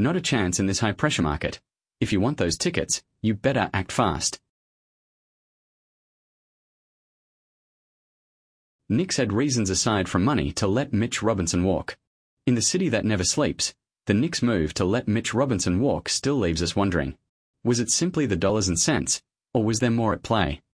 Not a chance in this high-pressure market. If you want those tickets, you better act fast. Knicks had reasons aside from money to let Mitch Robinson walk. In the city that never sleeps, the Knicks' move to let Mitch Robinson walk still leaves us wondering. Was it simply the dollars and cents, or was there more at play?